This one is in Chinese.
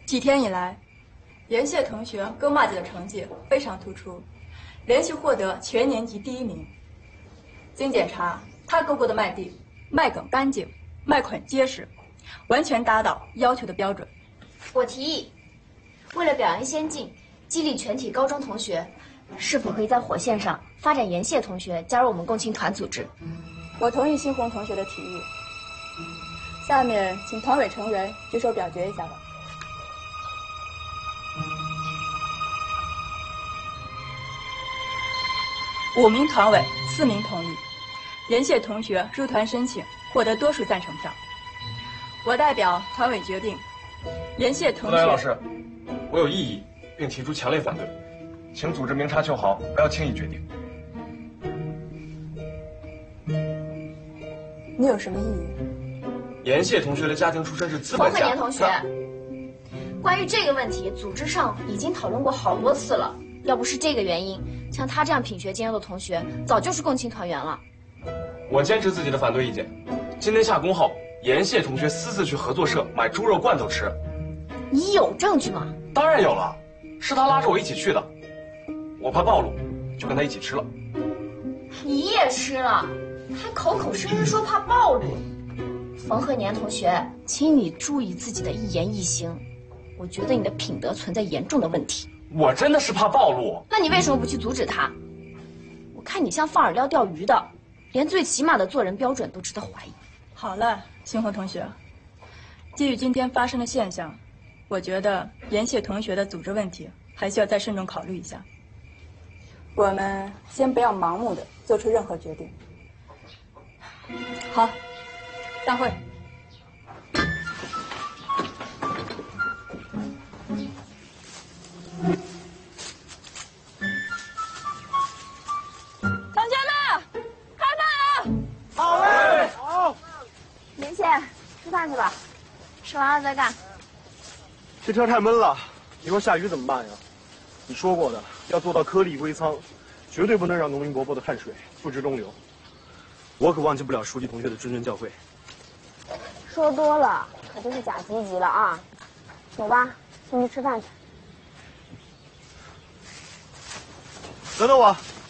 几天以来，严谢同学勾麦子的成绩非常突出，连续获得全年级第1名。经检查，他勾过的麦地麦梗干净，麦捆结实，完全达到要求的标准。 我提议，为了表扬先进，激励全体高中同学，是否可以在火线上发展严谢同学加入我们共青团组织？ 我同意新红同学的提议。下面请团委成员举手表决一下吧。5名团委，4名同意。严谢同学入团申请获得多数赞成票。我代表团委决定，严谢同学。 陆老师，我有异议，并提出强烈反对，请组织明察秋毫，不要轻易决定。 你有什么异议？ 严谢同学的家庭出身是资本家。 冯鹤年同学，关于这个问题，组织上已经讨论过好多次了。要不是这个原因，像他这样品学兼优的同学，早就是共青团员了。 我坚持自己的反对意见。今天下工后，严谢同学私自去合作社买猪肉罐头吃。 你有证据吗？ 当然有了，是他拉着我一起去的。我怕暴露，就跟他一起吃了。 你也吃了，还口口声声说怕暴露。冯鹤年同学，请你注意自己的一言一行。我觉得你的品德存在严重的问题。 我真的是怕暴露。 那你为什么不去阻止他？我看你像放饵料钓鱼的，连最起码的做人标准都值得怀疑。 好了，新红同学，基于今天发生的现象，我觉得严谢同学的组织问题还需要再慎重考虑一下。我们先不要盲目的做出任何决定。好，散会。同学们，开饭了！ 好嘞，好。 林谢，吃饭去吧，吃完了再干。 这车太闷了，一会儿下雨怎么办呀？你说过的，要做到颗粒归仓，绝对不能让农民伯伯的汗水付之东流。我可忘记不了书记同学的谆谆教诲。 说多了可就是假积极了啊！走吧，先去吃饭去。 等等我。